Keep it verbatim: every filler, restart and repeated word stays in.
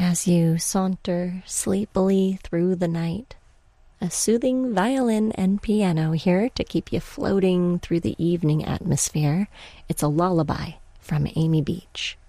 as you saunter sleepily through the night. A soothing violin and piano here to keep you floating through the evening atmosphere. It's a lullaby from Amy Beach.